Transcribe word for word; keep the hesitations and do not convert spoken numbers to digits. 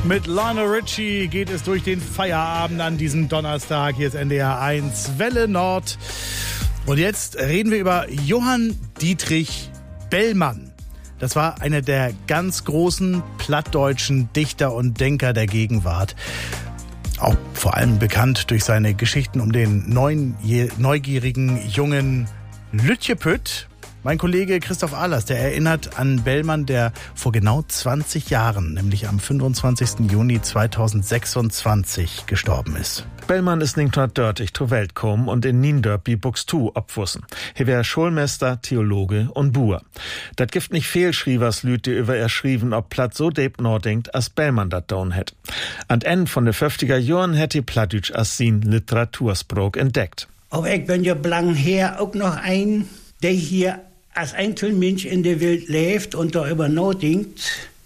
Mit Lionel Richie geht es durch den Feierabend an diesem Donnerstag. Hier ist N D R eins Welle Nord. Und jetzt reden wir über Johann Dietrich Bellmann. Das war einer der ganz großen plattdeutschen Dichter und Denker der Gegenwart. Auch vor allem bekannt durch seine Geschichten um den neugierigen jungen Lütjepütt. Mein Kollege Christoph Ahlers, der erinnert an Bellmann, der vor genau zwanzig Jahren, nämlich am fünfundzwanzigsten Juni zweitausendsechsundzwanzig, gestorben ist. Bellmann ist negenhundertdörtig zur Welt gekommen und in Niendörp Buxtehude abwussen. Hier wär Schulmeister, Theologe und Buer. Dat gibt nicht viel Schrievers Lüt, die über er schrieben, ob Platt so deep nachdenkt, als Bellmann dat down hätt. An Ende von de fünfziger Jahren hätt die Plattdütsch als sin Literatursprog entdeckt. Aber ich bin ja lang her auch noch ein, der hier als Einzelmensch in der Welt lebt und darüber nachdenkt,